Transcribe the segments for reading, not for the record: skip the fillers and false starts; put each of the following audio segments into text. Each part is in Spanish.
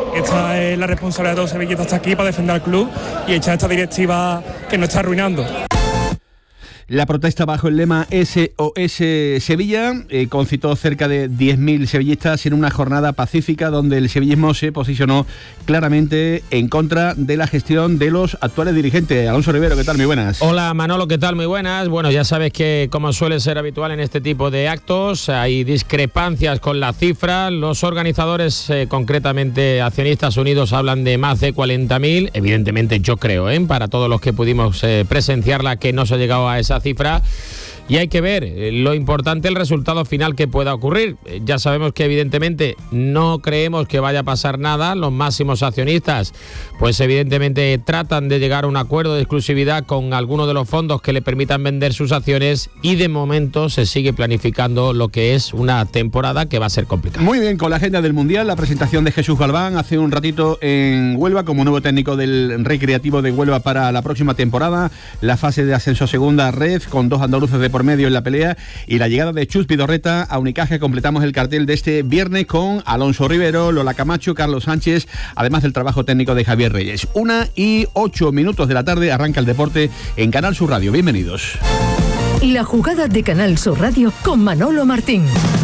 Esta es la responsabilidad de los sevillistas hasta aquí para defender al club y echar esta directiva que nos está arruinando. La protesta bajo el lema SOS Sevilla concitó cerca de 10.000 sevillistas en una jornada pacífica donde el sevillismo se posicionó claramente en contra de la gestión de los actuales dirigentes. Alonso Rivero, ¿qué tal? Muy buenas. Hola Manolo, ¿qué tal? Muy buenas. Bueno, ya sabes que, como suele ser habitual en este tipo de actos, hay discrepancias con la cifra. Los organizadores, concretamente Accionistas Unidos, hablan de más de 40.000. Evidentemente yo creo, para todos los que pudimos presenciarla, que no se ha llegado a esa cifra. Y hay que ver lo importante, el resultado final que pueda ocurrir. Ya sabemos que evidentemente no creemos que vaya a pasar nada. Los máximos accionistas, pues evidentemente tratan de llegar a un acuerdo de exclusividad con alguno de los fondos que le permitan vender sus acciones y de momento se sigue planificando lo que es una temporada que va a ser complicada. Muy bien, con la agenda del Mundial, la presentación de Jesús Galván hace un ratito en Huelva como nuevo técnico del Recreativo de Huelva para la próxima temporada. La fase de ascenso a segunda red con 2 andaluces de por medio en la pelea y la llegada de Chus Vidorreta a Unicaja. Completamos el cartel de este viernes con Alonso Rivero, Lola Camacho, Carlos Sánchez, además del trabajo técnico de Javier Reyes. 1:08 de la tarde arranca el deporte en Canal Sur Radio. Bienvenidos. La jugada de Canal Sur Radio con Manolo Martín.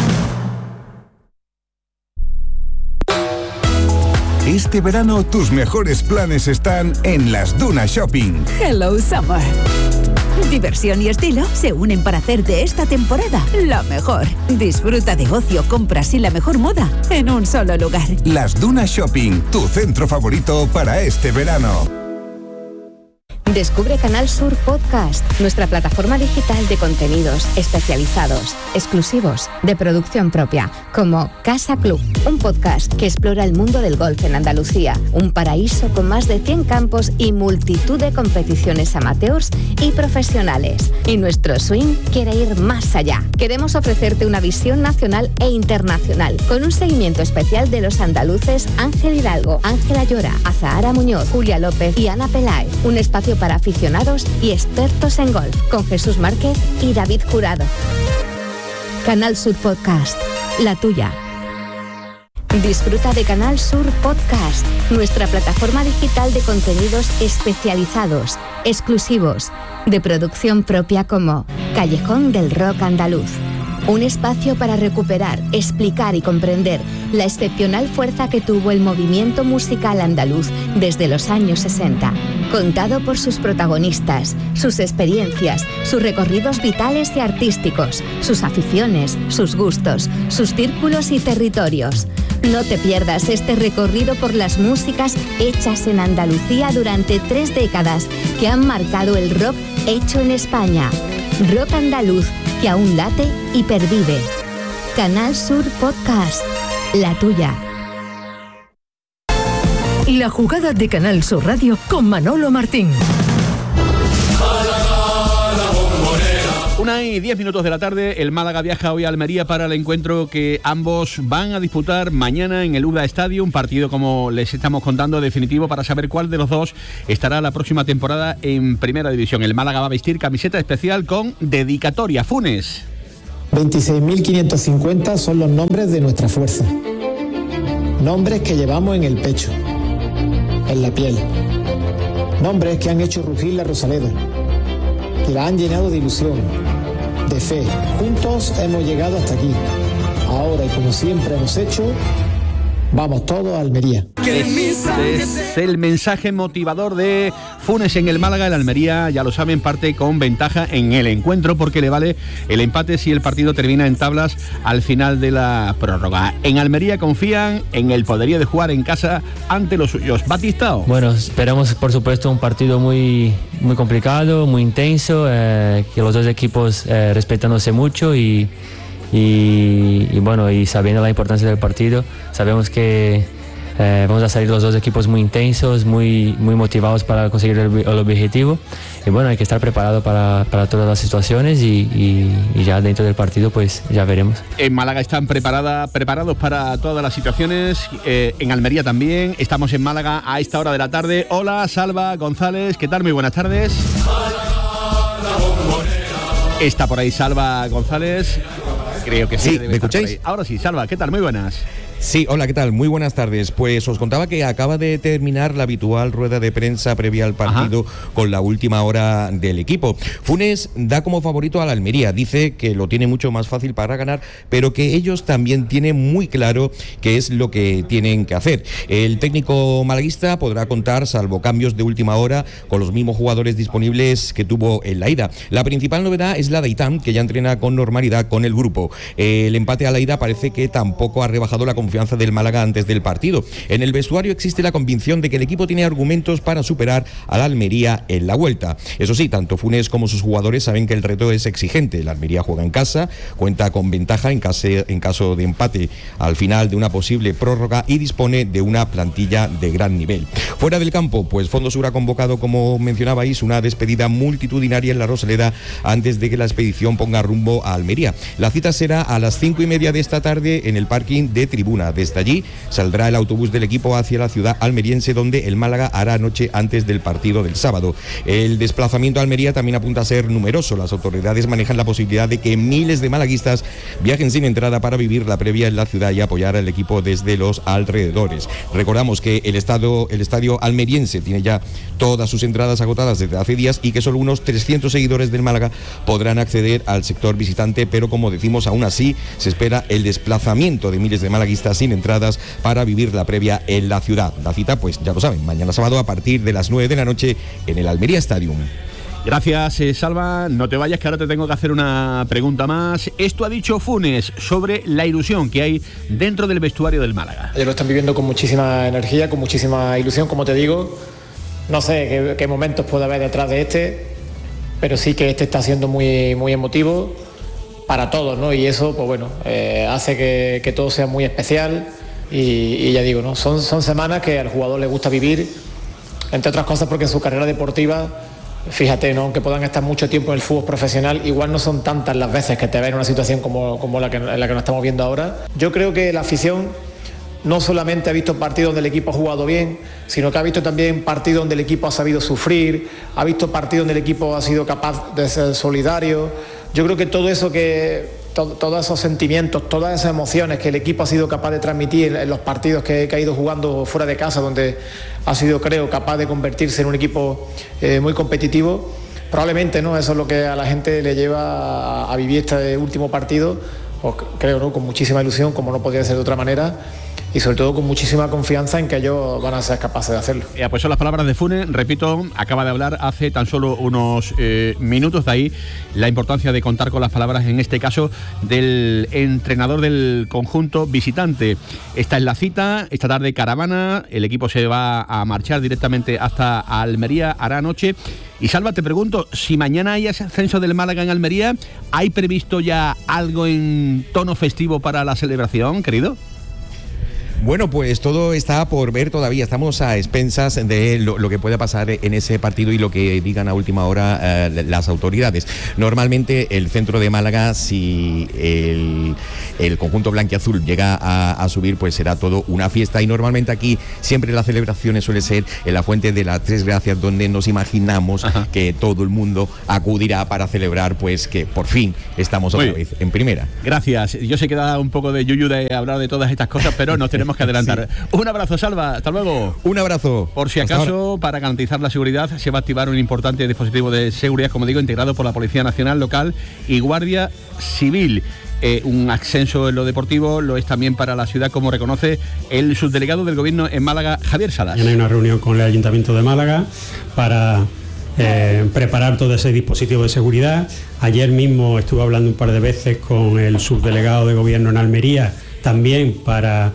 Este verano tus mejores planes están en Las Dunas Shopping. Hello Summer. Diversión y estilo se unen para hacer de esta temporada la mejor. Disfruta de ocio, compras y la mejor moda en un solo lugar. Las Dunas Shopping, tu centro favorito para este verano. Descubre Canal Sur Podcast, nuestra plataforma digital de contenidos especializados, exclusivos, de producción propia, como Casa Club, un podcast que explora el mundo del golf en Andalucía, un paraíso con más de 100 campos y multitud de competiciones amateurs y profesionales. Y nuestro swing quiere ir más allá. Queremos ofrecerte una visión nacional e internacional, con un seguimiento especial de los andaluces Ángel Hidalgo, Ángela Llora, Azahara Muñoz, Julia López y Ana Peláez. Un espacio para aficionados y expertos en golf, con Jesús Márquez y David Jurado. Canal Sur Podcast, la tuya. Disfruta de Canal Sur Podcast, nuestra plataforma digital de contenidos especializados, exclusivos, de producción propia, como Callejón del Rock Andaluz. Un espacio para recuperar, explicar y comprender la excepcional fuerza que tuvo el movimiento musical andaluz desde los años 60. Contado por sus protagonistas, sus experiencias, sus recorridos vitales y artísticos, sus aficiones, sus gustos, sus círculos y territorios. No te pierdas este recorrido por las músicas hechas en Andalucía durante 3 décadas que han marcado el rock hecho en España. Rock andaluz que aún late y pervive. Canal Sur Podcast, la tuya. La jugada de Canal Sur Radio con Manolo Martín. 1:10 de la tarde, el Málaga viaja hoy a Almería para el encuentro que ambos van a disputar mañana en el UDA Stadium, un partido, como les estamos contando, definitivo para saber cuál de los dos estará la próxima temporada en Primera División. El Málaga va a vestir camiseta especial con dedicatoria. Funes. 26.550 son los nombres de nuestra fuerza. Nombres que llevamos en el pecho, en la piel. Nombres que han hecho rugir la Rosaleda, que la han llenado de ilusión, de fe. Juntos hemos llegado hasta aquí. Ahora, y como siempre hemos hecho, vamos todos a Almería. Es el mensaje motivador de Funes en el Málaga. El Almería, ya lo saben, parte con ventaja en el encuentro porque le vale el empate si el partido termina en tablas al final de la prórroga. En Almería confían en el poderío de jugar en casa ante los suyos. Batistao. Bueno, esperamos por supuesto un partido muy complicado, muy intenso, que los dos equipos respetándose mucho y bueno, y sabiendo la importancia del partido. Sabemos que vamos a salir los dos equipos muy intensos, muy motivados para conseguir el objetivo, y bueno, hay que estar preparado para todas las situaciones y ya dentro del partido pues ya veremos. En Málaga están preparados para todas las situaciones, en Almería también. Estamos en Málaga a esta hora de la tarde. Hola, Salva González, ¿qué tal? Muy buenas tardes. Está por ahí Salva González. Creo que sí. ¿Me escucháis? Ahora sí, Salva, ¿qué tal? Muy buenas. Sí, hola, ¿qué tal? Muy buenas tardes. Pues os contaba que acaba de terminar la habitual rueda de prensa previa al partido con la última hora del equipo. Funes da como favorito a la Almería, dice que lo tiene mucho más fácil para ganar, pero que ellos también tienen muy claro qué es lo que tienen que hacer. El técnico malaguista podrá contar, salvo cambios de última hora, con los mismos jugadores disponibles que tuvo en la ida. La principal novedad es la de Itán, que ya entrena con normalidad con el grupo. El empate a la ida parece que tampoco ha rebajado la confianza del Málaga antes del partido. En el vestuario existe la convicción de que el equipo tiene argumentos para superar a la Almería en la vuelta. Eso sí, tanto Funes como sus jugadores saben que el reto es exigente. La Almería juega en casa, cuenta con ventaja en caso de empate al final de una posible prórroga y dispone de una plantilla de gran nivel. Fuera del campo, pues Fondo Sur ha convocado, como mencionabais, una despedida multitudinaria en la Rosaleda antes de que la expedición ponga rumbo a Almería. La cita será a las 5:30 de esta tarde en el parking de Tribuna. Desde allí saldrá el autobús del equipo hacia la ciudad almeriense, donde el Málaga hará noche antes del partido del sábado. El desplazamiento a Almería también apunta a ser numeroso. Las autoridades manejan la posibilidad de que miles de malaguistas viajen sin entrada para vivir la previa en la ciudad y apoyar al equipo desde los alrededores. Recordamos que el estadio almeriense tiene ya todas sus entradas agotadas desde hace días y que solo unos 300 seguidores del Málaga podrán acceder al sector visitante, pero como decimos, aún así se espera el desplazamiento de miles de malaguistas sin entradas para vivir la previa en la ciudad. La cita, pues ya lo saben, mañana sábado a partir de las 9 de la noche en el Almería Stadium. Gracias, Salva. No te vayas, que ahora te tengo que hacer una pregunta más. Esto ha dicho Funes sobre la ilusión que hay dentro del vestuario del Málaga. Ellos lo están viviendo con muchísima energía, con muchísima ilusión, como te digo. No sé qué momentos puede haber detrás de este, pero sí que este está siendo muy, muy emotivo para todos, ¿no? Y eso, pues bueno, hace que todo sea muy especial. Y ya digo, ¿no? Son semanas que al jugador le gusta vivir, entre otras cosas porque en su carrera deportiva, fíjate, ¿no? Aunque puedan estar mucho tiempo en el fútbol profesional, igual no son tantas las veces que te ven en una situación como en la que nos estamos viendo ahora. Yo creo que la afición no solamente ha visto partidos donde el equipo ha jugado bien, sino que ha visto también partidos donde el equipo ha sabido sufrir, ha visto partidos donde el equipo ha sido capaz de ser solidario. Yo creo que todo eso todos esos sentimientos, todas esas emociones que el equipo ha sido capaz de transmitir en los partidos que ha ido jugando fuera de casa, donde ha sido, creo, capaz de convertirse en un equipo muy competitivo, probablemente, ¿no? Eso es lo que a la gente le lleva a vivir este último partido, pues, creo, ¿no? Con muchísima ilusión, como no podría ser de otra manera, y sobre todo con muchísima confianza en que ellos van a ser capaces de hacerlo. Pues son las palabras de Funes, repito, acaba de hablar hace tan solo unos minutos, de ahí la importancia de contar con las palabras, en este caso, del entrenador del conjunto visitante. Esta es la cita, esta tarde caravana, el equipo se va a marchar directamente hasta Almería, hará noche. Y Salva, te pregunto, si mañana hay ascenso del Málaga en Almería, ¿hay previsto ya algo en tono festivo para la celebración, querido? Bueno, pues todo está por ver todavía. Estamos a expensas de lo que pueda pasar en ese partido y lo que digan a última hora las autoridades. Normalmente el centro de Málaga, si el conjunto blanquiazul llega a subir, pues será todo una fiesta. Y normalmente aquí siempre las celebraciones suele ser en la Fuente de las Tres Gracias, donde nos imaginamos que todo el mundo acudirá para celebrar, pues que por fin estamos otra vez en primera. Gracias. Yo sé que da un poco de yuyu de hablar de todas estas cosas, pero nos tenemos que adelantar. Sí. Un abrazo, Salva, hasta luego. Un abrazo. Por si acaso, para garantizar la seguridad, se va a activar un importante dispositivo de seguridad, como digo, integrado por la Policía Nacional Local y Guardia Civil. Un ascenso en lo deportivo lo es también para la ciudad, como reconoce el subdelegado del Gobierno en Málaga, Javier Salas. Hay una reunión con el Ayuntamiento de Málaga para preparar todo ese dispositivo de seguridad. Ayer mismo estuve hablando un par de veces con el subdelegado de Gobierno en Almería, también para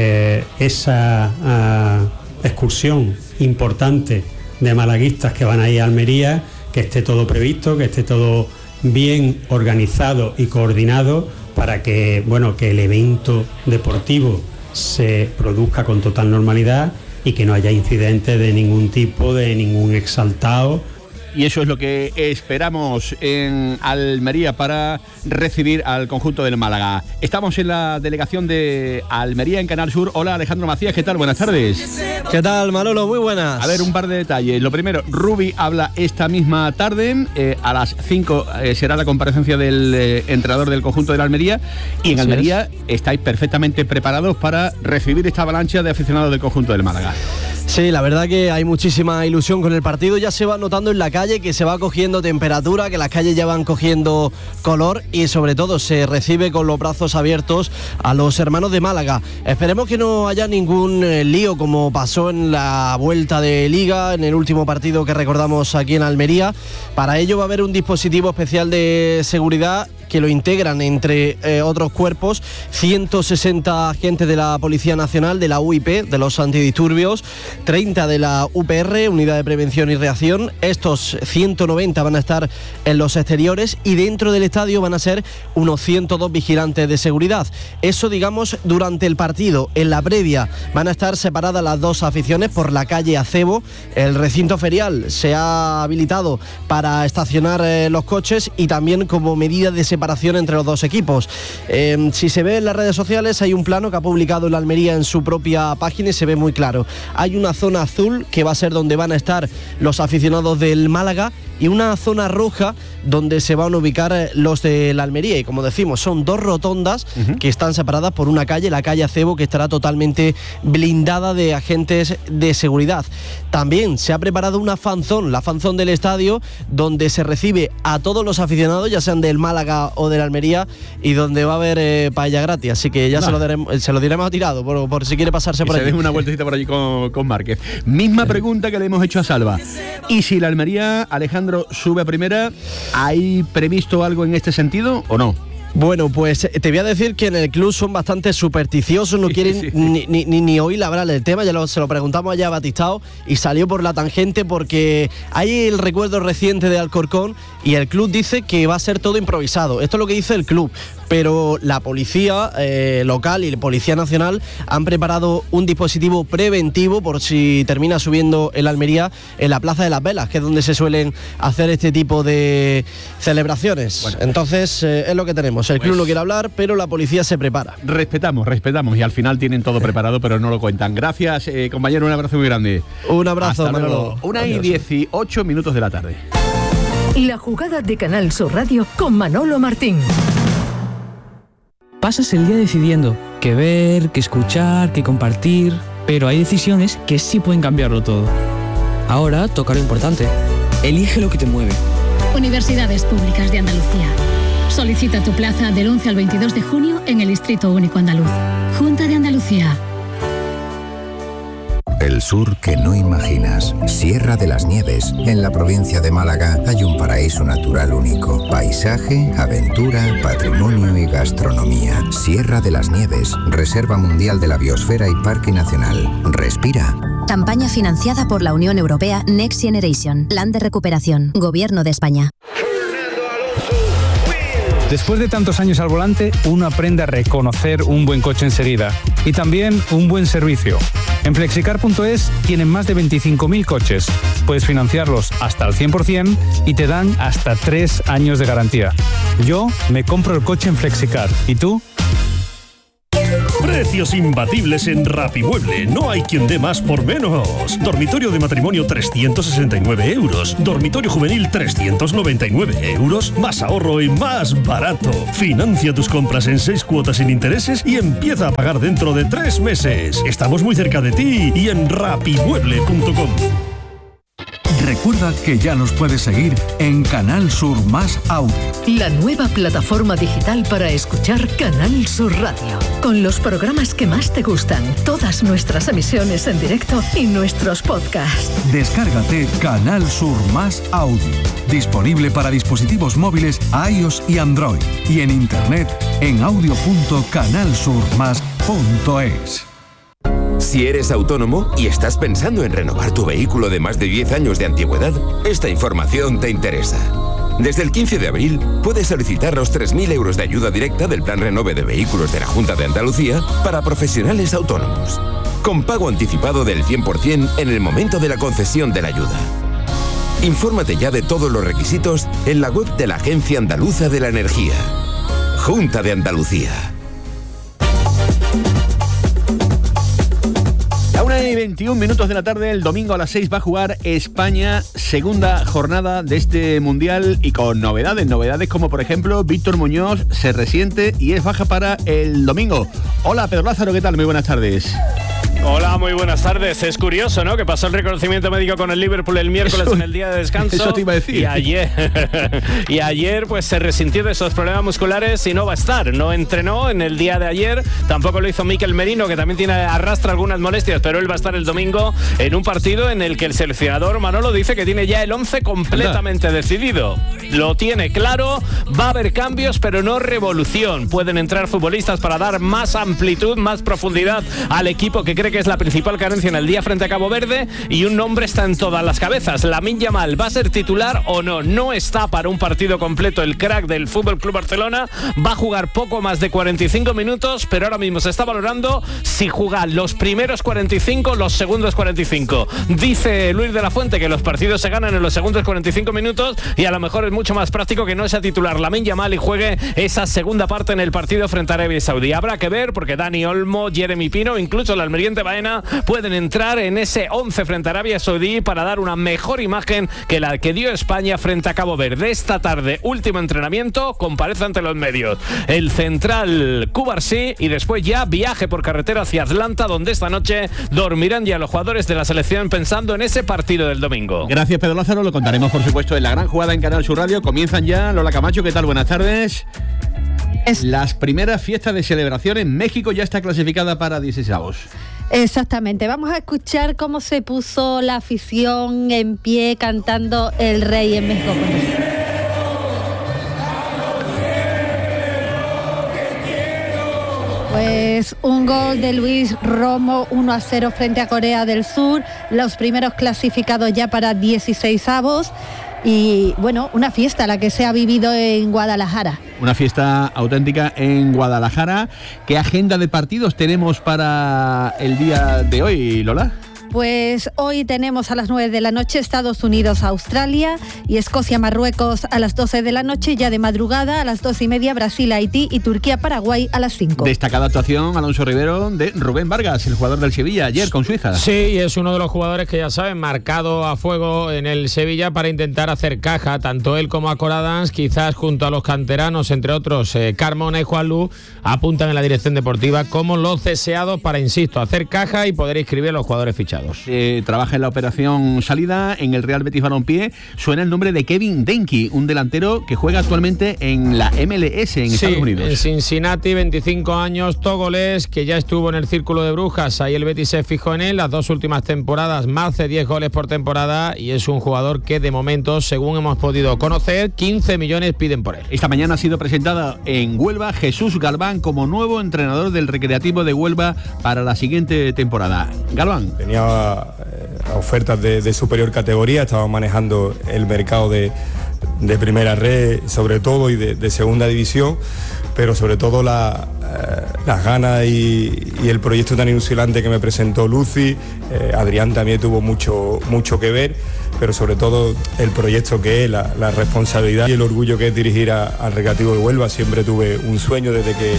esa excursión importante de malaguistas que van a ir a Almería, que esté todo previsto, que esté todo bien organizado y coordinado para que, bueno, que el evento deportivo se produzca con total normalidad y que no haya incidentes de ningún tipo, de ningún exaltado. y eso es lo que esperamos en Almería para recibir al conjunto del Málaga. Estamos en la delegación de Almería en Canal Sur. Hola, Alejandro Macías, ¿qué tal? Buenas tardes. ¿Qué tal, Manolo? Muy buenas. A ver, un par de detalles. Lo primero, Rubi habla esta misma tarde, a las 5 será la comparecencia del entrenador del conjunto de la Almería, y en Almería estáis perfectamente preparados para recibir esta avalancha de aficionados del conjunto del Málaga. Sí, la verdad que hay muchísima ilusión con el partido. Ya se va notando en la calle que se va cogiendo temperatura, que las calles ya van cogiendo color y sobre todo se recibe con los brazos abiertos a los hermanos de Málaga. Esperemos que no haya ningún lío como pasó en la vuelta de Liga, en el último partido que recordamos aquí en Almería. Para ello va a haber un dispositivo especial de seguridad que lo integran entre otros cuerpos, 160 agentes de la Policía Nacional, de la UIP, de los antidisturbios, 30 de la UPR, Unidad de Prevención y Reacción. Estos 190 van a estar en los exteriores y dentro del estadio van a ser unos 102 vigilantes de seguridad. Eso, digamos, durante el partido. En la previa van a estar separadas las dos aficiones por la calle Acebo. El recinto ferial se ha habilitado para estacionar los coches y también como medida de separación entre los dos equipos. Si se ve en las redes sociales, hay un plano que ha publicado la Almería en su propia página y se ve muy claro. Hay una zona azul que va a ser donde van a estar los aficionados del Málaga y una zona roja donde se van a ubicar los de la Almería. Y como decimos, son dos rotondas que están separadas por una calle, la calle Acebo, que estará totalmente blindada de agentes de seguridad. También se ha preparado una fanzón, la fanzón del estadio, donde se recibe a todos los aficionados, ya sean del Málaga o de la Almería, y donde va a haber paella gratis. Así que ya se lo diremos a Tirado, por si quiere pasarse por allí. Se dé una vueltecita por allí con Márquez. Misma pregunta que le hemos hecho a Salva. ¿Y si la Almería, Alejandro, sube a primera, hay previsto algo en este sentido o no? Bueno, pues te voy a decir que en el club son bastante supersticiosos, no quieren ni oír hablar del tema. Se lo preguntamos allá a Batistao y salió por la tangente porque hay el recuerdo reciente de Alcorcón y el club dice que va a ser todo improvisado. Esto es lo que dice el club, pero la policía local y la Policía Nacional han preparado un dispositivo preventivo por si termina subiendo el Almería en la Plaza de las Velas, que es donde se suelen hacer este tipo de celebraciones. Bueno, entonces es lo que tenemos. El club no quiere hablar, pero la policía se prepara. Respetamos y al final tienen todo preparado, pero no lo cuentan. Gracias, compañero, un abrazo muy grande. Un abrazo, Manolo. 1:18 de la tarde. La jugada de Canal Sur Radio con Manolo Martín. Pasas el día decidiendo qué ver, qué escuchar, qué compartir, pero hay decisiones que sí pueden cambiarlo todo. Ahora toca lo importante. Elige lo que te mueve. Universidades Públicas de Andalucía. Solicita tu plaza del 11 al 22 de junio en el Distrito Único Andaluz. Junta de Andalucía. El sur que no imaginas. Sierra de las Nieves. En la provincia de Málaga hay un paraíso natural único. Paisaje, aventura, patrimonio y gastronomía. Sierra de las Nieves. Reserva Mundial de la Biosfera y Parque Nacional. Respira. Campaña financiada por la Unión Europea Next Generation. Plan de recuperación. Gobierno de España. Después de tantos años al volante, uno aprende a reconocer un buen coche enseguida y también un buen servicio. En Flexicar.es tienen más de 25.000 coches. Puedes financiarlos hasta el 100% y te dan hasta 3 años de garantía. Yo me compro el coche en Flexicar. ¿Y tú? Precios imbatibles en Rapimueble. No hay quien dé más por menos. Dormitorio de matrimonio 369 euros. Dormitorio juvenil 399 euros. Más ahorro y más barato. Financia tus compras en 6 cuotas sin intereses y empieza a pagar dentro de 3 meses. Estamos muy cerca de ti y en rapimueble.com. Recuerda que ya nos puedes seguir en Canal Sur Más Audio. La nueva plataforma digital para escuchar Canal Sur Radio. Con los programas que más te gustan, todas nuestras emisiones en directo y nuestros podcasts. Descárgate Canal Sur Más Audio. Disponible para dispositivos móviles iOS y Android. Y en internet en audio.canalsurmas.es. Si eres autónomo y estás pensando en renovar tu vehículo de más de 10 años de antigüedad, esta información te interesa. Desde el 15 de abril puedes solicitar los 3.000 euros de ayuda directa del Plan Renove de Vehículos de la Junta de Andalucía para profesionales autónomos, con pago anticipado del 100% en el momento de la concesión de la ayuda. Infórmate ya de todos los requisitos en la web de la Agencia Andaluza de la Energía. Junta de Andalucía. A 1:21 de la tarde, el domingo a las 6 va a jugar España, segunda jornada de este Mundial y con novedades como por ejemplo Víctor Muñoz se resiente y es baja para el domingo. Hola Pedro Lázaro, ¿qué tal? Muy buenas tardes. Hola, muy buenas tardes. Es curioso, ¿no?, que pasó el reconocimiento médico con el Liverpool el miércoles en el día de descanso. Eso te iba a decir. Y ayer pues se resintió de esos problemas musculares y no va a estar. No entrenó en el día de ayer. Tampoco lo hizo Mikel Merino, que también arrastra algunas molestias, pero él va a estar el domingo en un partido en el que el seleccionador Manolo dice que tiene ya el 11 completamente decidido. Lo tiene claro, va a haber cambios, pero no revolución. Pueden entrar futbolistas para dar más amplitud, más profundidad al equipo, que cree que es la principal carencia en el día frente a Cabo Verde, y un nombre está en todas las cabezas. Lamine Yamal, ¿va a ser titular o no? No está para un partido completo el crack del FC Barcelona. Va a jugar poco más de 45 minutos, pero ahora mismo se está valorando si juega los primeros 45, los segundos 45. Dice Luis de la Fuente que los partidos se ganan en los segundos 45 minutos y a lo mejor es mucho más práctico que no sea titular Lamine Yamal y juegue esa segunda parte en el partido frente a Arabia Saudí. Habrá que ver, porque Dani Olmo, Jeremy Pino, incluso el almeriente Baena pueden entrar en ese 11 frente a Arabia Saudí para dar una mejor imagen que la que dio España frente a Cabo Verde. Esta tarde, último entrenamiento, comparece ante los medios el central Cubarsí y después ya viaje por carretera hacia Atlanta, donde esta noche dormirán ya los jugadores de la selección pensando en ese partido del domingo. Gracias Pedro Lázaro, lo contaremos por supuesto en la gran jugada en Canal Sur Radio. Comienzan ya. Lola Camacho, ¿qué tal? Buenas tardes. Las primeras fiestas de celebración en México ya está clasificada para 16avos. Exactamente, vamos a escuchar cómo se puso la afición en pie cantando El Rey en México. Pues un gol de Luis Romo, 1-0 frente a Corea del Sur, los primeros clasificados ya para 16avos. Y bueno, una fiesta la que se ha vivido en Guadalajara. Una fiesta auténtica en Guadalajara. ¿Qué agenda de partidos tenemos para el día de hoy, Lola? Pues hoy tenemos a las 9 de la noche Estados Unidos-Australia y Escocia-Marruecos a las 12 de la noche, ya de madrugada a las 2:30 Brasil-Haití y Turquía-Paraguay a las 5. Destacada actuación, Alonso Rivero, de Rubén Vargas, el jugador del Sevilla, ayer con Suiza. Sí, y es uno de los jugadores que ya saben, marcado a fuego en el Sevilla para intentar hacer caja, tanto él como Acor Adams, quizás junto a los canteranos, entre otros Carmona y Juanlu, apuntan en la dirección deportiva como los deseados para, insisto, hacer caja y poder inscribir a los jugadores fichados. Trabaja en la operación salida en el Real Betis Balompié. Suena el nombre de Kevin Denki, un delantero que juega actualmente en la MLS en Estados Unidos. En Cincinnati, 25 años, togolés, que ya estuvo en el Círculo de Brujas. Ahí el Betis se fijó en él las dos últimas temporadas, más de 10 goles por temporada, y es un jugador que de momento, según hemos podido conocer, 15 millones piden por él. Esta mañana ha sido presentada en Huelva Jesús Galván como nuevo entrenador del Recreativo de Huelva para la siguiente temporada. Galván. Tenía ofertas de superior categoría, estaba manejando el mercado de primera red sobre todo y de segunda división, pero sobre todo las ganas y el proyecto tan ilusionante que me presentó Lucy. Adrián también tuvo mucho que ver, pero sobre todo el proyecto que es, la responsabilidad y el orgullo que es dirigir al Recreativo de Huelva. Siempre tuve un sueño desde que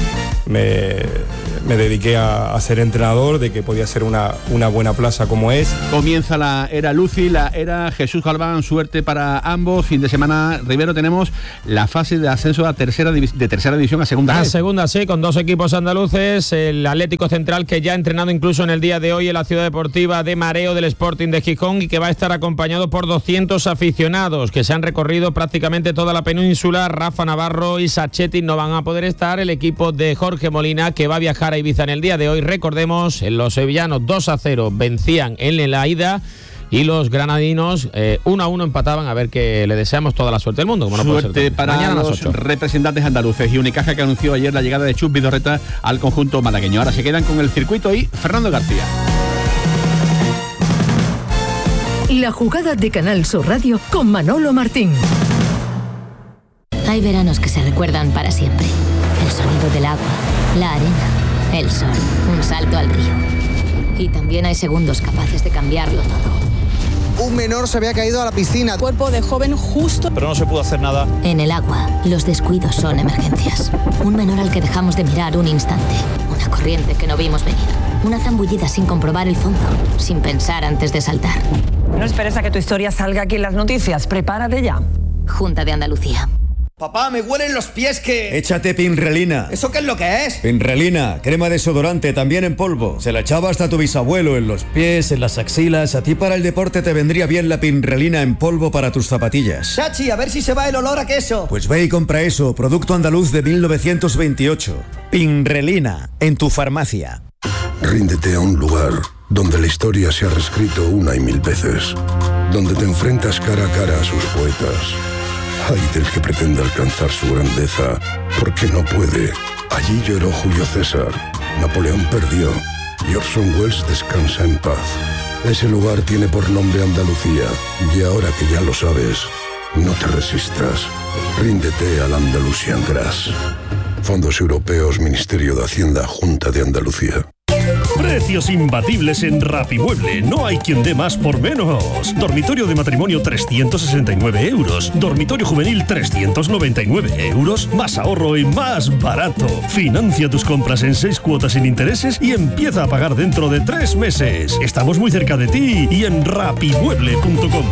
me dediqué a ser entrenador, de que podía ser una buena plaza como es. Comienza la era Lucy, la era Jesús Galván, suerte para ambos. Fin de semana, Rivero, tenemos la fase de ascenso a tercera división a segunda. A segunda, sí, con dos equipos andaluces, el Atlético Central, que ya ha entrenado incluso en el día de hoy en la Ciudad Deportiva de Mareo del Sporting de Gijón y que va a estar acompañado por 200 aficionados que se han recorrido prácticamente toda la península. Rafa Navarro y Sacchetti no van a poder estar. El equipo de Jorge Molina, que va a viajar a Ibiza en el día de hoy. Recordemos, los sevillanos 2-0 vencían en la ida y los granadinos 1-1 empataban. A ver, que le deseamos toda la suerte del mundo. Como no suerte puede ser para mañana los 8. Representantes andaluces y Unicaja, que anunció ayer la llegada de Chus Vidorreta al conjunto malagueño. Ahora se quedan con el circuito y Fernando García. La jugada de Canal Sur Radio con Manolo Martín. Hay veranos que se recuerdan para siempre. El sonido del agua, la arena, el sol, un salto al río. Y también hay segundos capaces de cambiarlo todo. Un menor se había caído a la piscina. Cuerpo de joven justo. Pero no se pudo hacer nada. En el agua, los descuidos son emergencias. Un menor al que dejamos de mirar un instante. Una corriente que no vimos venir. Una zambullida sin comprobar el fondo, sin pensar antes de saltar. No esperes a que tu historia salga aquí en las noticias. Prepárate ya. Junta de Andalucía. Papá, me huelen los pies que... Échate Pinrelina. ¿Eso qué es lo que es? Pinrelina, crema desodorante, también en polvo. Se la echaba hasta tu bisabuelo en los pies, en las axilas. A ti para el deporte te vendría bien la Pinrelina en polvo para tus zapatillas. Chachi, a ver si se va el olor a queso. Pues ve y compra eso, producto andaluz de 1928. Pinrelina, en tu farmacia. Ríndete a un lugar donde la historia se ha reescrito una y mil veces. Donde te enfrentas cara a cara a sus poetas. Ay del que pretenda alcanzar su grandeza, porque no puede. Allí lloró Julio César, Napoleón perdió y Orson Welles descansa en paz. Ese lugar tiene por nombre Andalucía, y ahora que ya lo sabes, no te resistas. Ríndete al Andalusian Grass. Fondos Europeos, Ministerio de Hacienda, Junta de Andalucía. Precios imbatibles en Rapimueble. No hay quien dé más por menos. Dormitorio de matrimonio 369 euros. Dormitorio juvenil 399 euros. Más ahorro y más barato. Financia tus compras en 6 cuotas sin intereses y empieza a pagar dentro de 3 meses. Estamos muy cerca de ti y en rapimueble.com.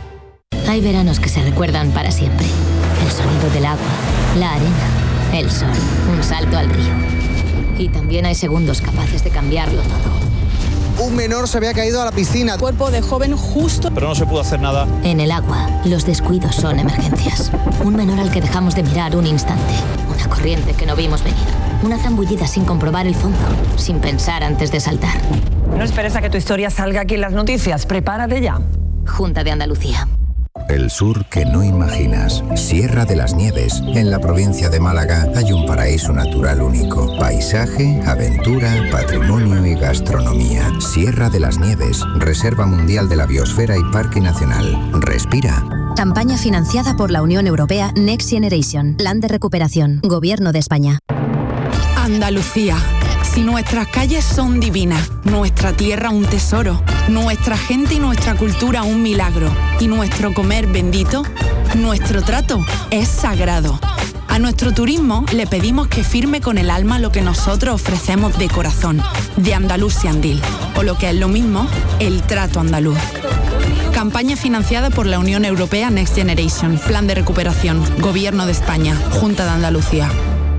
Hay veranos que se recuerdan para siempre. El sonido del agua, la arena, el sol, un salto al río. Y también hay segundos capaces de cambiarlo todo. Un menor se había caído a la piscina. Cuerpo de joven justo. Pero no se pudo hacer nada. En el agua, los descuidos son emergencias. Un menor al que dejamos de mirar un instante. Una corriente que no vimos venir. Una zambullida sin comprobar el fondo, sin pensar antes de saltar. No esperes a que tu historia salga aquí en las noticias. Prepárate ya. Junta de Andalucía. El sur que no imaginas. Sierra de las Nieves. En la provincia de Málaga hay un paraíso natural único. Paisaje, aventura, patrimonio y gastronomía. Sierra de las Nieves. Reserva Mundial de la Biosfera y Parque Nacional. Respira. Campaña financiada por la Unión Europea Next Generation. Plan de recuperación. Gobierno de España. Andalucía. Si nuestras calles son divinas, nuestra tierra un tesoro, nuestra gente y nuestra cultura un milagro, y nuestro comer bendito, nuestro trato es sagrado. A nuestro turismo le pedimos que firme con el alma lo que nosotros ofrecemos de corazón, de Andalusian Deal, o lo que es lo mismo, el trato andaluz. Campaña financiada por la Unión Europea Next Generation, Plan de recuperación, Gobierno de España, Junta de Andalucía.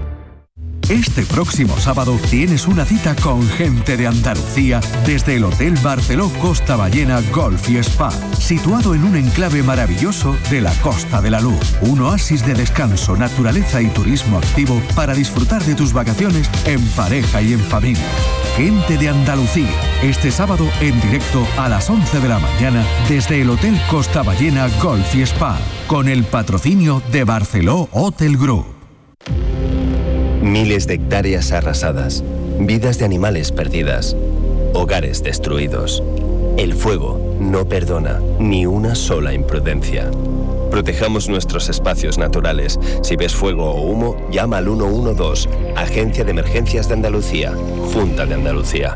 Este próximo sábado tienes una cita con gente de Andalucía desde el Hotel Barceló Costa Ballena Golf y Spa, situado en un enclave maravilloso de la Costa de la Luz. Un oasis de descanso, naturaleza y turismo activo para disfrutar de tus vacaciones en pareja y en familia. Gente de Andalucía, este sábado en directo a las 11 de la mañana desde el Hotel Costa Ballena Golf y Spa, con el patrocinio de Barceló Hotel Group. Miles de hectáreas arrasadas, vidas de animales perdidas, hogares destruidos. El fuego no perdona ni una sola imprudencia. Protejamos nuestros espacios naturales. Si ves fuego o humo, llama al 112, Agencia de Emergencias de Andalucía, Junta de Andalucía.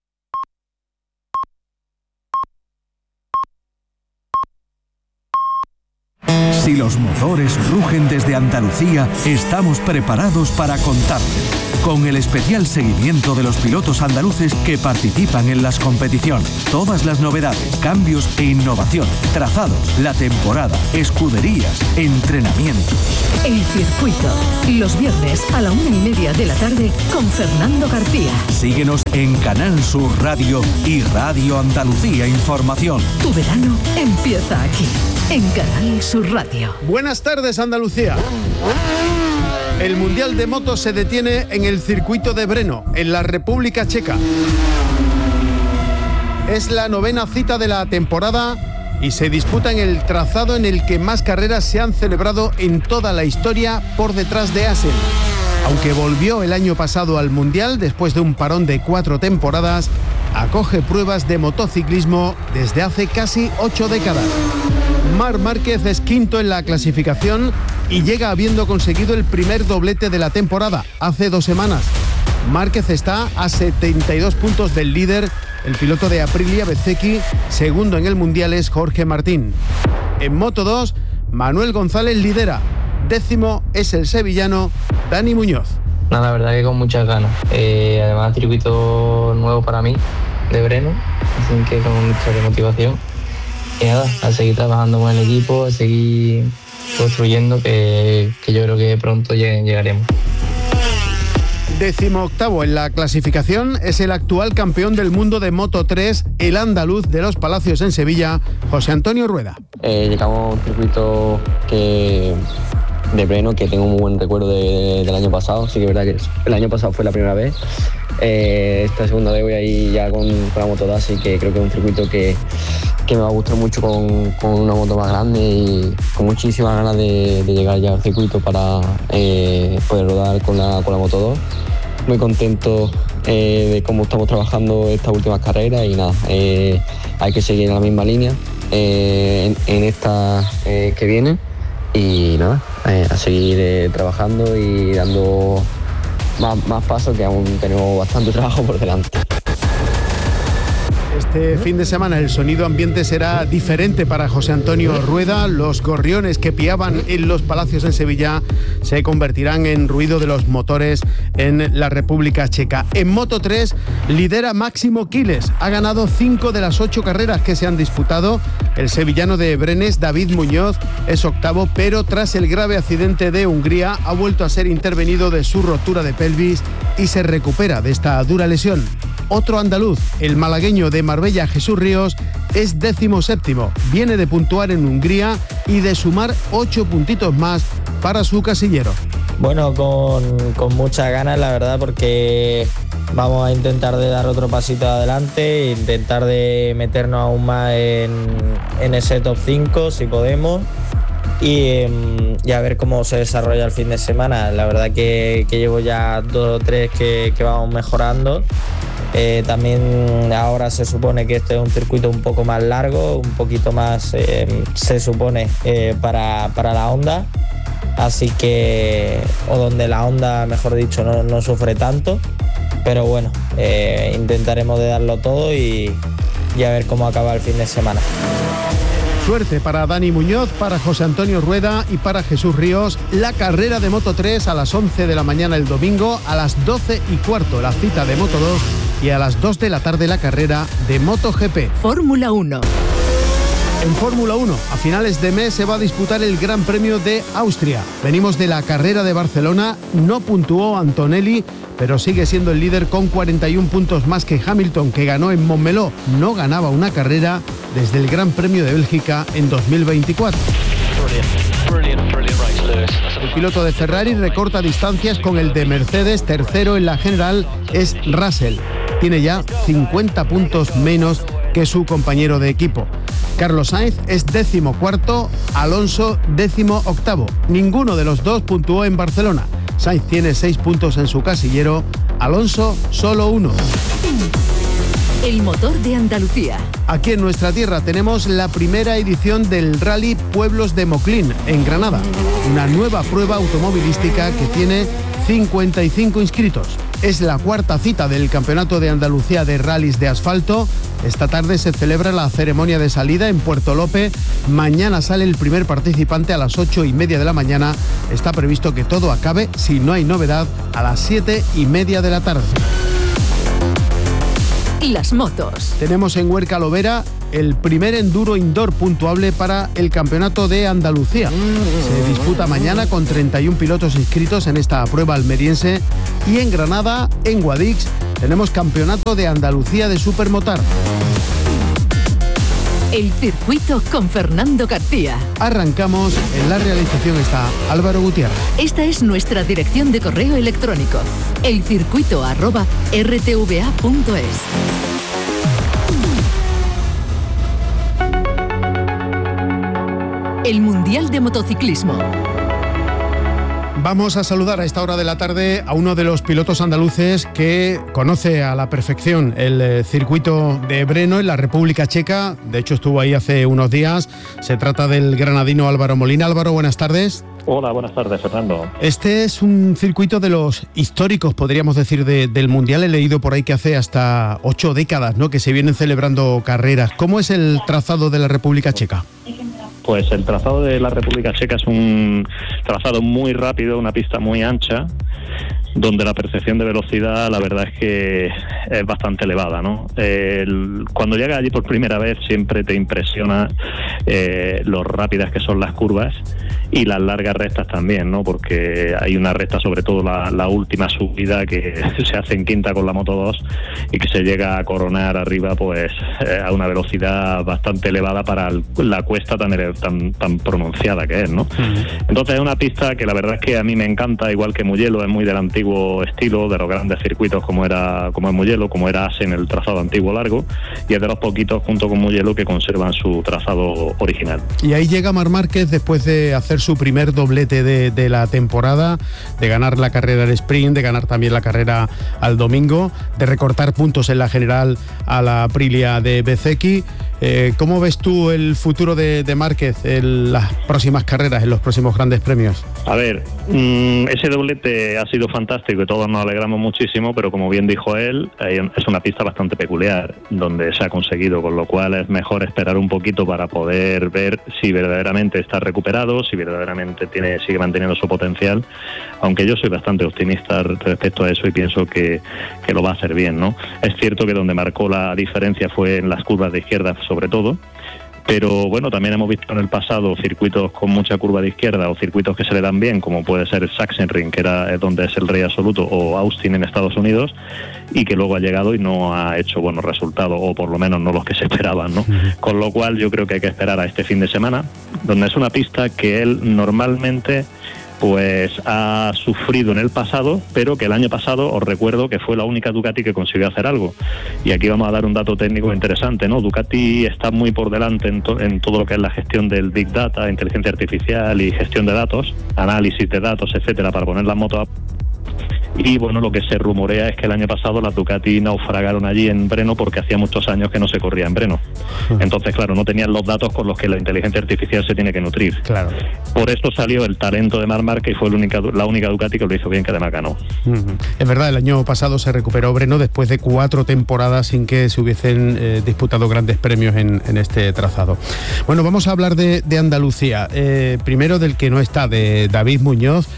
Si los motores rugen desde Andalucía, estamos preparados para contarte. Con el especial seguimiento de los pilotos andaluces que participan en las competiciones. Todas las novedades, cambios e innovación, trazados, la temporada, escuderías, entrenamientos. El circuito, los viernes a la 1:30 de la tarde con Fernando García. Síguenos en Canal Sur Radio y Radio Andalucía Información. Tu verano empieza aquí, en Canal Sur Radio. Buenas tardes, Andalucía. El Mundial de Motos se detiene en el circuito de Brno, en la República Checa. Es la 9ª cita de la temporada y se disputa en el trazado en el que más carreras se han celebrado en toda la historia, por detrás de Assen. Aunque volvió el año pasado al Mundial después de un parón de 4 temporadas, acoge pruebas de motociclismo desde hace casi 8 décadas. Marc Márquez es quinto en la clasificación y llega habiendo conseguido el primer doblete de la temporada hace 2 semanas. Márquez está a 72 puntos del líder el piloto de Aprilia, Bezzecchi, segundo en el Mundial es Jorge Martín. En Moto 2, Manuel González lidera, 10º es el sevillano Dani Muñoz. Nada, la verdad que con muchas ganas. Además, circuito nuevo para mí, de Breno, así que con mucha motivación. Y nada, a seguir trabajando con el equipo, a seguir construyendo, que yo creo que pronto llegaremos. 18º en la clasificación es el actual campeón del mundo de Moto 3, el andaluz de los Palacios en Sevilla, José Antonio Rueda. Llegamos a un circuito de Breno que tengo un muy buen recuerdo del año pasado. Sí que es verdad que el año pasado fue la primera vez. Esta segunda vez voy ahí ya con la Moto 2, así que creo que es un circuito que me va a gustar mucho con una moto más grande y con muchísimas ganas de llegar ya al circuito para poder rodar con la Moto 2. Muy contento de cómo estamos trabajando estas últimas carreras y nada, hay que seguir en la misma línea en esta que viene y nada, a seguir trabajando y dando más pasos, que aún tenemos bastante trabajo por delante. Este fin de semana el sonido ambiente será diferente para José Antonio Rueda. Los gorriones que piaban en los Palacios en Sevilla se convertirán en ruido de los motores en la República Checa. En Moto 3 lidera Máximo Quiles. Ha ganado 5 de las 8 carreras que se han disputado. El sevillano de Brenes, David Muñoz, es octavo, pero tras el grave accidente de Hungría ha vuelto a ser intervenido de su rotura de pelvis y se recupera de esta dura lesión. Otro andaluz, el malagueño de Marbella, Jesús Ríos, es 17º. Viene de puntuar en Hungría y de sumar 8 puntitos más para su casillero. Bueno, con muchas ganas, la verdad, porque vamos a intentar de dar otro pasito adelante, intentar de meternos aún más en ese top 5 si podemos y a ver cómo se desarrolla el fin de semana. La verdad que llevo ya 2 o 3 que vamos mejorando. También ahora se supone que este es un circuito un poco más largo, un poquito más se supone para la Honda, así que, o donde la Honda, mejor dicho, no sufre tanto, pero bueno, intentaremos de darlo todo y a ver cómo acaba el fin de semana. Suerte para Dani Muñoz, para José Antonio Rueda y para Jesús Ríos. La carrera de Moto 3 a las 11 de la mañana el domingo, a las 12:15 la cita de Moto 2 y a las 2 de la tarde la carrera de MotoGP. Fórmula 1. En Fórmula 1, a finales de mes se va a disputar el Gran Premio de Austria. Venimos de la carrera de Barcelona, no puntuó Antonelli, pero sigue siendo el líder con 41 puntos más que Hamilton, que ganó en Montmeló. No ganaba una carrera desde el Gran Premio de Bélgica en 2024. El piloto de Ferrari recorta distancias con el de Mercedes. Tercero en la general es Russell. Tiene ya 50 puntos menos que su compañero de equipo. Carlos Sainz es 14º, Alonso 18º. Ninguno de los dos puntuó en Barcelona. Sainz tiene 6 puntos en su casillero, Alonso solo 1. El motor de Andalucía. Aquí en nuestra tierra tenemos la primera edición del Rally Pueblos de Moclín, en Granada. Una nueva prueba automovilística que tiene 55 inscritos. Es la cuarta cita del Campeonato de Andalucía de Rallys de Asfalto. Esta tarde se celebra la ceremonia de salida en Puerto Lope. Mañana sale el primer participante a las 8:30 de la mañana. Está previsto que todo acabe, si no hay novedad, a las 7:30 de la tarde. Las motos. Tenemos en Huerca Lovera el primer enduro indoor puntuable para el Campeonato de Andalucía. Se disputa mañana con 31 pilotos inscritos en esta prueba almeriense. Y en Granada, en Guadix, tenemos Campeonato de Andalucía de Supermotar. El circuito con Fernando García. Arrancamos. En la realización está Álvaro Gutiérrez. Esta es nuestra dirección de correo electrónico: elcircuito@rtva.es. El Mundial de Motociclismo. Vamos a saludar a esta hora de la tarde a uno de los pilotos andaluces que conoce a la perfección el circuito de Brno en la República Checa. De hecho, estuvo ahí hace unos días. Se trata del granadino Álvaro Molina. Álvaro, buenas tardes. Hola, buenas tardes, Fernando. Este es un circuito de los históricos, podríamos decir, del Mundial. He leído por ahí que hace hasta 8 décadas, ¿no?, que se vienen celebrando carreras. ¿Cómo es el trazado de la República Checa? Pues el trazado de la República Checa es un trazado muy rápido, una pista muy ancha, donde la percepción de velocidad, la verdad es que es bastante elevada, ¿no? Cuando llegas allí por primera vez siempre te impresiona lo rápidas que son las curvas y las largas rectas también, ¿no? Porque hay una recta, sobre todo la última subida, que se hace en quinta con la Moto 2 y que se llega a coronar arriba pues a una velocidad bastante elevada para la cuesta tan pronunciada que es, ¿no? Entonces es una pista que la verdad es que a mí me encanta, igual que Mugello, es muy del antiguo estilo, de los grandes circuitos como es Mugello, como era Assen, el trazado antiguo largo, y es de los poquitos junto con Mugello que conservan su trazado original. Y ahí llega Marc Márquez después de hacer su primer doblete de la temporada, de ganar la carrera al sprint, de ganar también la carrera al domingo, de recortar puntos en la general a la Aprilia de Bezzecchi. ¿Cómo ves tú el futuro de Márquez en las próximas carreras, en los próximos grandes premios? A ver, ese doblete ha sido fantástico y todos nos alegramos muchísimo, pero como bien dijo él, es una pista bastante peculiar donde se ha conseguido, con lo cual es mejor esperar un poquito para poder ver si verdaderamente está recuperado, si verdaderamente sigue manteniendo su potencial, aunque yo soy bastante optimista respecto a eso y pienso que lo va a hacer bien, ¿no? Es cierto que donde marcó la diferencia fue en las curvas de izquierda sobre todo, pero bueno, también hemos visto en el pasado circuitos con mucha curva de izquierda o circuitos que se le dan bien, como puede ser Sachsenring, que es donde es el rey absoluto, o Austin en Estados Unidos, y que luego ha llegado y no ha hecho buenos resultados, o por lo menos no los que se esperaban, ¿no? Con lo cual yo creo que hay que esperar a este fin de semana, donde es una pista que él normalmente pues ha sufrido en el pasado, pero que el año pasado os recuerdo que fue la única Ducati que consiguió hacer algo. Y aquí vamos a dar un dato técnico interesante, ¿no? Ducati está muy por delante en todo lo que es la gestión del Big Data, inteligencia artificial y gestión de datos, análisis de datos, etcétera, para poner las motos a... Y bueno, lo que se rumorea es que el año pasado las Ducati naufragaron allí en Brno porque hacía muchos años que no se corría en Brno. Entonces, claro, no tenían los datos con los que la inteligencia artificial se tiene que nutrir. Claro. Por eso salió el talento de Marc Márquez y fue la única Ducati que lo hizo bien, que además ganó. Es verdad, el año pasado se recuperó Brno después de 4 temporadas sin que se hubiesen disputado grandes premios en este trazado. Bueno, vamos a hablar de Andalucía. Primero del que no está, de David Muñoz.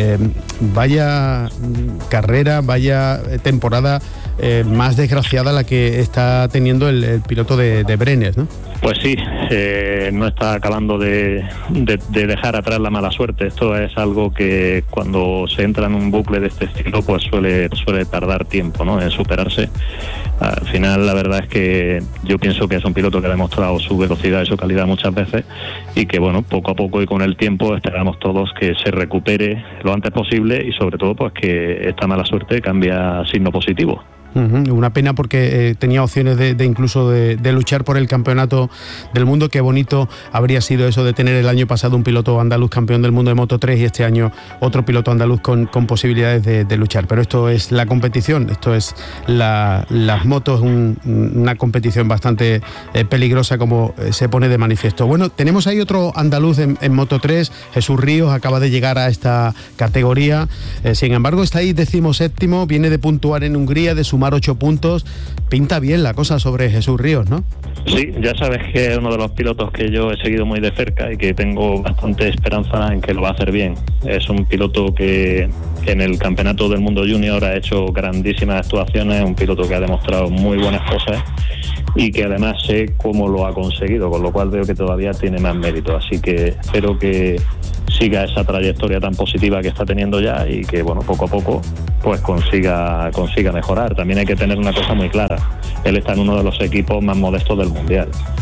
Vaya carrera, vaya temporada más desgraciada la que está teniendo el piloto de Brenes, ¿no? Pues sí, no está acabando de dejar atrás la mala suerte. Esto es algo que cuando se entra en un bucle de este estilo pues suele tardar tiempo, ¿no?, en superarse. Al final la verdad es que yo pienso que es un piloto que ha demostrado su velocidad y su calidad muchas veces y que bueno, poco a poco y con el tiempo esperamos todos que se recupere lo antes posible y sobre todo pues que esta mala suerte cambie a signo positivo. Una pena porque tenía opciones de incluso de luchar por el campeonato del mundo. Qué bonito habría sido eso de tener el año pasado un piloto andaluz campeón del mundo de Moto 3 y este año otro piloto andaluz con posibilidades de luchar. Pero esto es la competición, esto es las motos, una competición bastante peligrosa como se pone de manifiesto. Bueno, tenemos ahí otro andaluz en Moto 3, Jesús Ríos, acaba de llegar a esta categoría. Sin embargo, está ahí 17º, viene de puntuar en Hungría, de sumar 8 puntos, pinta bien la cosa sobre Jesús Ríos, ¿no? Sí, ya sabes que es uno de los pilotos que yo he seguido muy de cerca y que tengo bastante esperanza en que lo va a hacer bien. Es un piloto que en el Campeonato del Mundo Junior ha hecho grandísimas actuaciones, un piloto que ha demostrado muy buenas cosas y que además sé cómo lo ha conseguido, con lo cual veo que todavía tiene más mérito, así que espero que siga esa trayectoria tan positiva que está teniendo ya y que bueno, poco a poco pues consiga mejorar. También hay que tener una cosa muy clara, él está en uno de los equipos más modestos del Mundial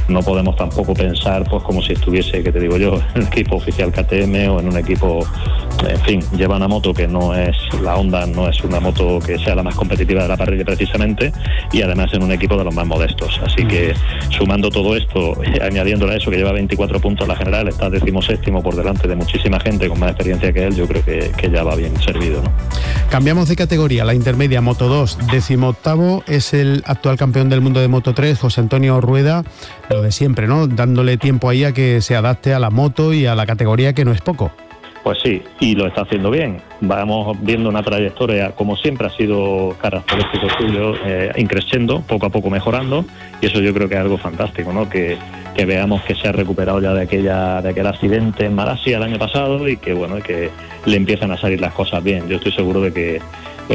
no podemos tampoco pensar pues como si estuviese, que te digo yo, en un equipo oficial KTM o en un equipo, en fin, lleva una moto que no es, la Honda no es una moto que sea la más competitiva de la parrilla precisamente, y además en un equipo de los más modestos. Así que sumando todo esto, añadiéndole a eso que lleva 24 puntos la general, está 17º por delante de muchísima gente con más experiencia que él, yo creo que ya va bien servido, ¿no? Cambiamos de categoría, la intermedia, Moto 2, 18º es el actual campeón del mundo de Moto 3, José Antonio Rueda, lo de siempre, ¿no? Dándole tiempo ahí a que se adapte a la moto y a la categoría, que no es poco. Pues sí, y lo está haciendo bien. Vamos viendo una trayectoria, como siempre ha sido característico suyo, increciendo, poco a poco mejorando, y eso yo creo que es algo fantástico, ¿no? Que veamos que se ha recuperado ya de aquel accidente en Malasia el año pasado, y que bueno, que le empiezan a salir las cosas bien. Yo estoy seguro de que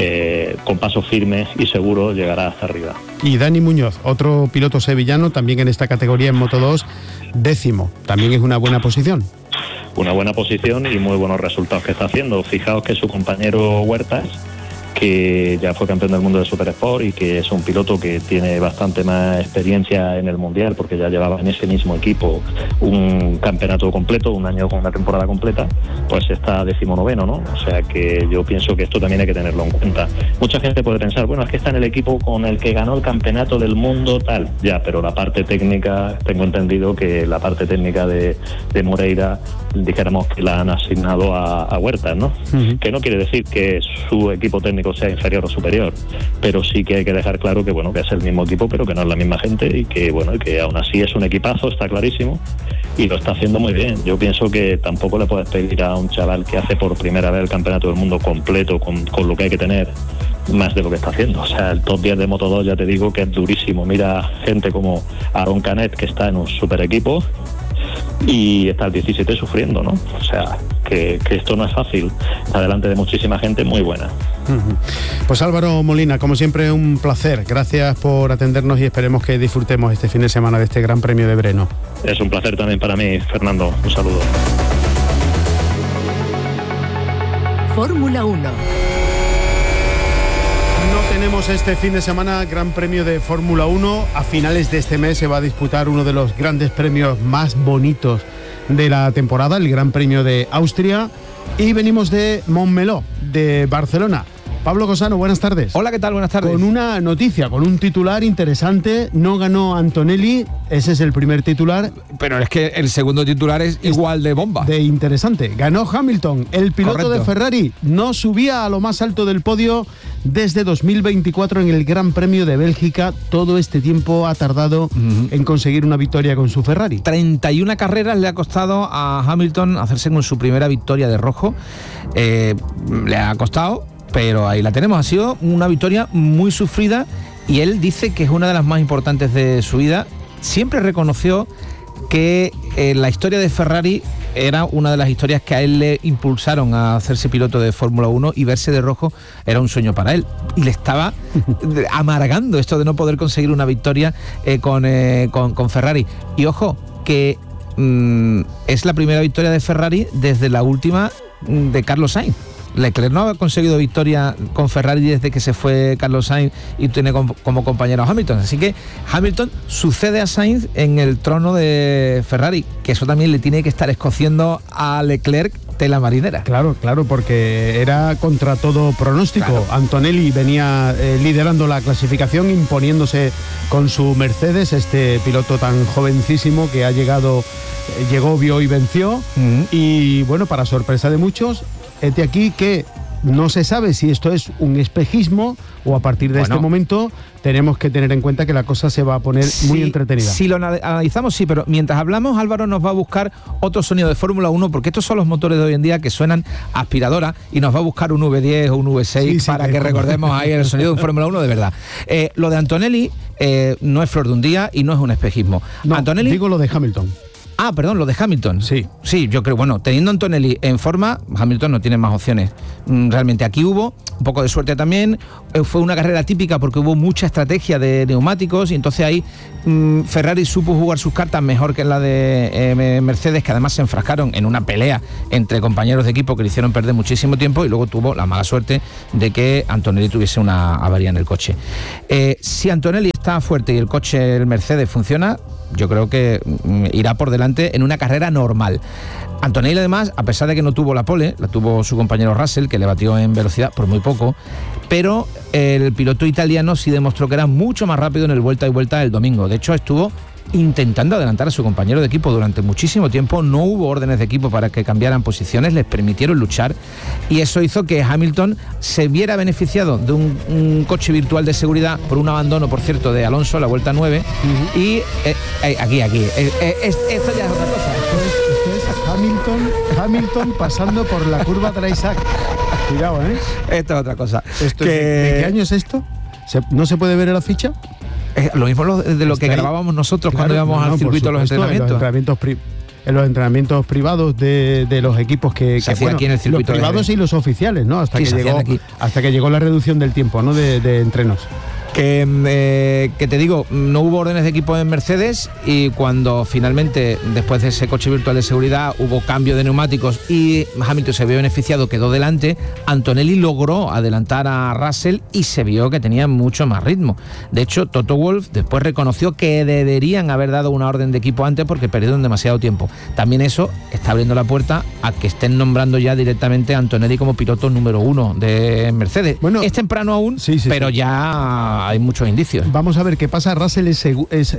con paso firme y seguro llegará hasta arriba. Y Dani Muñoz, otro piloto sevillano, también en esta categoría en Moto 2, 10º, también es una buena posición. Una buena posición y muy buenos resultados que está haciendo. Fijaos que su compañero Huertas, que ya fue campeón del mundo de Super Sport y que es un piloto que tiene bastante más experiencia en el Mundial, porque ya llevaba en ese mismo equipo un campeonato completo, un año con una temporada completa, pues está 19º, ¿no? O sea que yo pienso que esto también hay que tenerlo en cuenta. Mucha gente puede pensar, bueno, es que está en el equipo con el que ganó el campeonato del mundo, tal, ya, pero la parte técnica, tengo entendido que la parte técnica de Moreira, dijéramos que la han asignado a Huertas, ¿no? Que no quiere decir que su equipo técnico sea inferior o superior, pero sí que hay que dejar claro que bueno, que es el mismo equipo, pero que no es la misma gente, y que bueno, y que aún así es un equipazo, está clarísimo, y lo está haciendo muy bien. Yo pienso que tampoco le puedes pedir a un chaval que hace por primera vez el campeonato del mundo completo, con lo que hay que tener, más de lo que está haciendo. O sea, el top 10 de Moto 2 ya te digo que es durísimo. Mira gente como Aaron Canet, que está en un super equipo, y está el 17 sufriendo, ¿no? O sea, que esto no es fácil, está delante de muchísima gente muy buena. Pues Álvaro Molina, como siempre, un placer. Gracias por atendernos y esperemos que disfrutemos este fin de semana de este Gran Premio de Breno. Es un placer también para mí, Fernando. Un saludo. Fórmula 1. Tenemos este fin de semana Gran Premio de Fórmula 1. A finales de este mes se va a disputar uno de los grandes premios más bonitos de la temporada, el Gran Premio de Austria. Y venimos de Montmeló, de Barcelona. Pablo Cosano, buenas tardes. Hola, ¿qué tal? Buenas tardes. Con una noticia, con un titular interesante. No ganó Antonelli, ese es el primer titular. Pero es que el segundo titular es igual de bomba. De interesante. Ganó Hamilton, el piloto Correcto. De Ferrari. No subía a lo más alto del podio desde 2024 en el Gran Premio de Bélgica. Todo este tiempo ha tardado en conseguir una victoria con su Ferrari. 31 carreras le ha costado a Hamilton hacerse con su primera victoria de rojo. Le ha costado, pero ahí la tenemos. Ha sido una victoria muy sufrida y él dice que es una de las más importantes de su vida. Siempre reconoció que la historia de Ferrari era una de las historias que a él le impulsaron a hacerse piloto de Fórmula 1, y verse de rojo era un sueño para él. Y le estaba amargando esto de no poder conseguir una victoria con Ferrari. Y ojo, que es la primera victoria de Ferrari desde la última de Carlos Sainz. Leclerc no ha conseguido victoria con Ferrari desde que se fue Carlos Sainz y tiene como compañero a Hamilton. Así que Hamilton sucede a Sainz en el trono de Ferrari, que eso también le tiene que estar escociendo a Leclerc tela marinera. Claro, porque era contra todo pronóstico. Claro. Antonelli venía liderando la clasificación, imponiéndose con su Mercedes, este piloto tan jovencísimo que llegó, vio y venció. Y bueno, para sorpresa de muchos, este aquí que no se sabe si esto es un espejismo o a partir de este momento tenemos que tener en cuenta que la cosa se va a poner muy entretenida. Si lo analizamos, sí, pero mientras hablamos, Álvaro nos va a buscar otro sonido de Fórmula 1, porque estos son los motores de hoy en día que suenan aspiradora, y nos va a buscar un V10 o un V6 para que recordemos ahí el sonido de un Fórmula 1 de verdad. Lo de Antonelli no es flor de un día y no es un espejismo. No, Antonelli, digo lo de Hamilton. Ah, perdón, lo de Hamilton. Sí, yo creo, bueno, teniendo Antonelli en forma, Hamilton no tiene más opciones. Realmente aquí hubo un poco de suerte también. Fue una carrera típica porque hubo mucha estrategia de neumáticos, y entonces ahí Ferrari supo jugar sus cartas mejor que en la de Mercedes, que además se enfrascaron en una pelea entre compañeros de equipo que le hicieron perder muchísimo tiempo, y luego tuvo la mala suerte de que Antonelli tuviese una avería en el coche. Si Antonelli está fuerte y el coche, el Mercedes, funciona, yo creo que irá por delante en una carrera normal. Antonelli, además, a pesar de que no tuvo la pole, la tuvo su compañero Russell, que le batió en velocidad por muy poco, pero el piloto italiano sí demostró que era mucho más rápido en el vuelta y vuelta del domingo. De hecho, estuvo intentando adelantar a su compañero de equipo durante muchísimo tiempo. No hubo órdenes de equipo para que cambiaran posiciones, les permitieron luchar, y eso hizo que Hamilton se viera beneficiado de un coche virtual de seguridad por un abandono, por cierto, de Alonso, la vuelta 9, y esto ya es otra cosa. Esto es Hamilton pasando por la curva Dreisaitl. Cuidado, Esto es otra cosa. ¿De qué año es esto? ¿No se puede ver en la ficha? Lo mismo de lo que grabábamos nosotros, claro, cuando íbamos al circuito de los entrenamientos. En los entrenamientos privados de los equipos que hacía aquí en el circuito. Los privados y los oficiales, ¿no? Hasta que llegó la reducción del tiempo, ¿no? de entrenos. Que te digo, no hubo órdenes de equipo en Mercedes, y cuando finalmente, después de ese coche virtual de seguridad, hubo cambio de neumáticos y Hamilton se vio beneficiado, quedó delante, Antonelli logró adelantar a Russell y se vio que tenía mucho más ritmo. De hecho, Toto Wolff después reconoció que deberían haber dado una orden de equipo antes porque perdieron demasiado tiempo. También eso está abriendo la puerta a que estén nombrando ya directamente a Antonelli como piloto número 1 de Mercedes. Bueno, es temprano aún, pero ya hay muchos indicios. Vamos a ver qué pasa. Russell es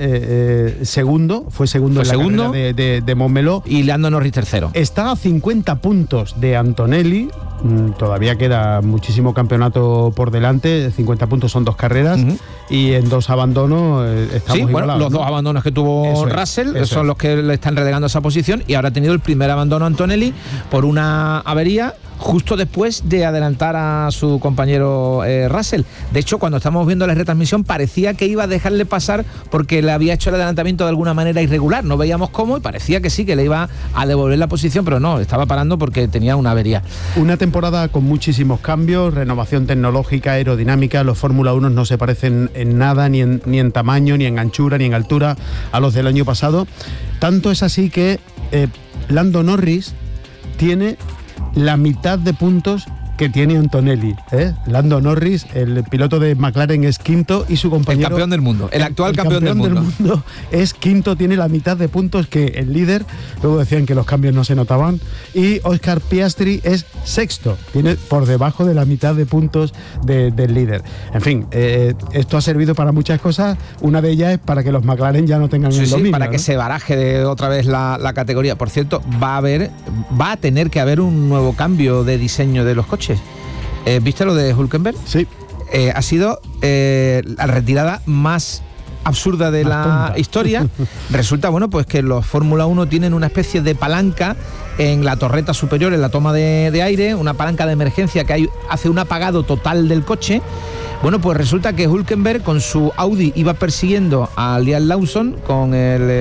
segundo, fue segundo en la carrera de Montmeló. Y Lando Norris tercero. Está a 50 puntos de Antonelli. Todavía queda muchísimo campeonato por delante. 50 puntos son 2 carreras, y en 2 abandonos estamos igualados. Los 2 abandonos que tuvo Russell son los que le están relegando esa posición, y ahora ha tenido el primer abandono Antonelli por una avería justo después de adelantar a su compañero Russell. De hecho, cuando estamos viendo la retransmisión, parecía que iba a dejarle pasar porque le había hecho el adelantamiento de alguna manera irregular. No veíamos cómo, y parecía que sí, que le iba a devolver la posición, pero no, estaba parando porque tenía una avería. Una temporada con muchísimos cambios, renovación tecnológica, aerodinámica. Los Fórmula 1 no se parecen en nada, ni en tamaño, ni en anchura, ni en altura a los del año pasado. Tanto es así que Lando Norris tiene la mitad de puntos que tiene Antonelli. Lando Norris, el piloto de McLaren, es quinto, y su compañero... El campeón del mundo, el actual campeón del mundo es quinto, tiene la mitad de puntos que el líder. Luego decían que los cambios no se notaban. Y Oscar Piastri es sexto, tiene por debajo de la mitad de puntos del líder. En fin, esto ha servido para muchas cosas. Una de ellas es para que los McLaren ya no tengan el dominio, para que se baraje otra vez la categoría. Por cierto, va a tener que haber un nuevo cambio de diseño de los coches. ¿Viste lo de Hülkenberg? Sí. Ha sido la retirada más absurda de la historia. Resulta, pues que los Fórmula 1 tienen una especie de palanca en la torreta superior, en la toma de aire, una palanca de emergencia que hace un apagado total del coche. Bueno, pues resulta que Hülkenberg con su Audi iba persiguiendo a Liam Lawson con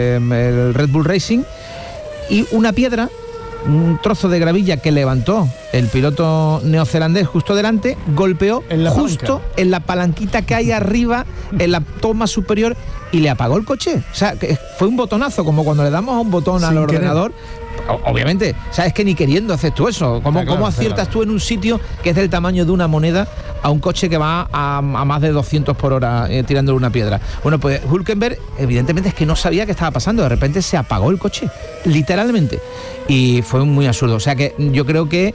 el Red Bull Racing, y una piedra, un trozo de gravilla que levantó el piloto neozelandés justo delante, golpeó justo en la palanquita que hay arriba, en la toma superior, y le apagó el coche. O sea, que fue un botonazo, como cuando le damos a un botón al ordenador. Obviamente, sabes que ni queriendo haces tú eso. ¿Cómo aciertas tú en un sitio que es del tamaño de una moneda a un coche que va a más de 200 por hora tirándole una piedra? Bueno, pues Hülkenberg evidentemente es que no sabía qué estaba pasando. De repente se apagó el coche, literalmente, y fue muy absurdo. O sea que yo creo que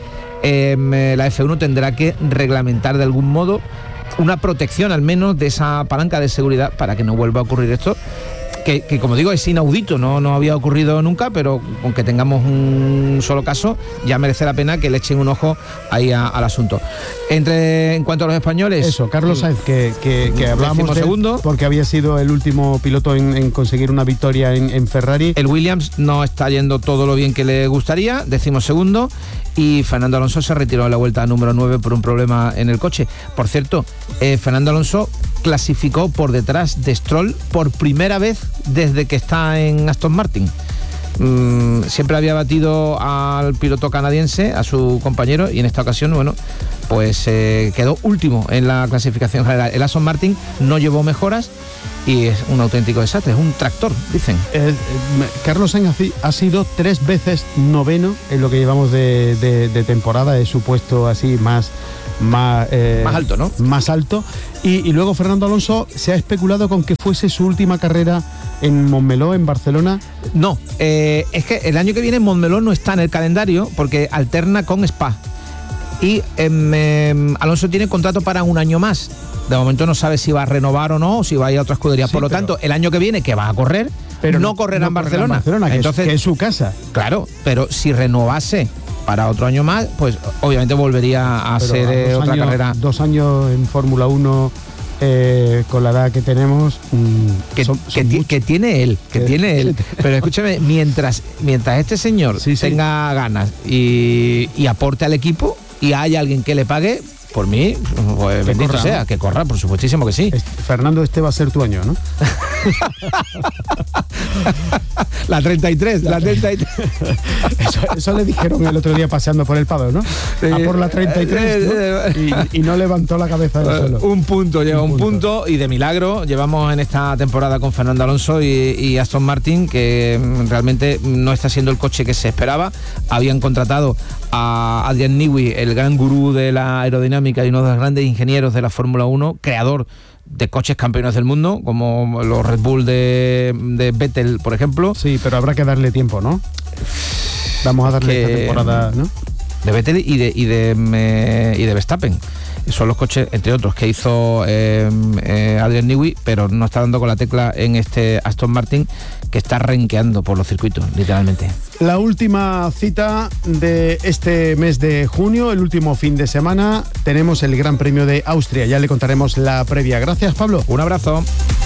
la F1 tendrá que reglamentar de algún modo una protección al menos de esa palanca de seguridad para que no vuelva a ocurrir esto. Que como digo, es inaudito, no había ocurrido nunca, pero aunque tengamos un solo caso, ya merece la pena que le echen un ojo ahí al asunto. En cuanto a los españoles... Eso, Carlos Sainz, que hablamos de segundo, porque había sido el último piloto en conseguir una victoria en Ferrari. El Williams no está yendo todo lo bien que le gustaría, 12º, y Fernando Alonso se retiró a la vuelta número 9 por un problema en el coche. Por cierto, Fernando Alonso clasificó por detrás de Stroll por primera vez desde que está en Aston Martin. Siempre había batido al piloto canadiense, a su compañero, y en esta ocasión, pues quedó último en la clasificación general. El Aston Martin no llevó mejoras y es un auténtico desastre, es un tractor, dicen. Carlos Sainz ha sido 3 veces noveno en lo que llevamos de temporada, es su puesto así más alto, ¿no? Más alto. Y luego Fernando Alonso se ha especulado con que fuese su última carrera en Montmeló, en Barcelona? No, es que el año que viene Montmeló no está en el calendario porque alterna con Spa. Y Alonso tiene contrato para un año más. De momento no sabe si va a renovar o no, o si va a ir a otra escudería. Sí, por lo tanto, el año que viene, que va a correr, pero no correrá en Barcelona. Entonces, que es su casa. Claro, pero si renovase para otro año más, pues obviamente volvería a ser otra carrera. 2 años en Fórmula 1 con la edad que tenemos, que tiene él. Pero escúchame, mientras este señor tenga ganas y aporte al equipo y haya alguien que le pague, por mí, pues bendito sea, ¿no? Que corra, por supuestísimo que sí. Fernando, este va a ser tu año, ¿no? La 33. Eso le dijeron el otro día paseando por el Pado, ¿no? A por la 33, ¿no? Y no levantó la cabeza del suelo. Un punto y de milagro llevamos en esta temporada con Fernando Alonso y Aston Martin, que realmente no está siendo el coche que se esperaba. Habían contratado a Adrian Newey, el gran gurú de la aerodinámica y uno de los grandes ingenieros de la Fórmula 1, creador de coches campeones del mundo, como los Red Bull de Vettel, por ejemplo. Sí, pero habrá que darle tiempo, ¿no? Vamos a darle esta temporada, ¿no? De Vettel y de Verstappen. Son los coches, entre otros, que hizo Adrian Newey, pero no está dando con la tecla en este Aston Martin, que está renqueando por los circuitos, literalmente. La última cita de este mes de junio, el último fin de semana, tenemos el Gran Premio de Austria. Ya le contaremos la previa. Gracias, Pablo. Un abrazo.